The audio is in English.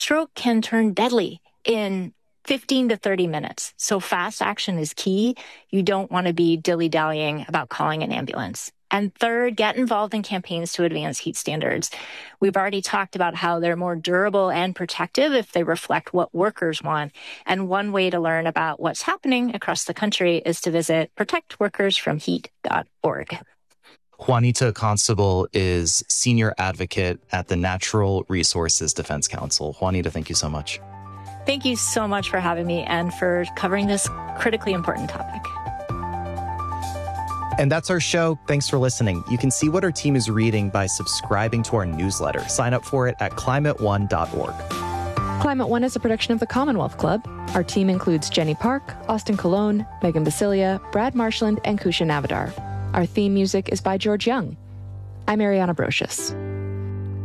stroke can turn deadly in 15 to 30 minutes. So fast action is key. You don't want to be dilly-dallying about calling an ambulance. And third, get involved in campaigns to advance heat standards. We've already talked about how they're more durable and protective if they reflect what workers want. And one way to learn about what's happening across the country is to visit protectworkersfromheat.org. Juanita Constable is Senior Advocate at the Natural Resources Defense Council. Juanita, thank you so much. Thank you so much for having me and for covering this critically important topic. And that's our show. Thanks for listening. You can see what our team is reading by subscribing to our newsletter. Sign up for it at climateone.org. Climate One is a production of the Commonwealth Club. Our team includes Jenny Park, Austin Colon, Megan Basilia, Brad Marshland, and Kusha Navadar. Our theme music is by George Young. I'm Ariana Brocious.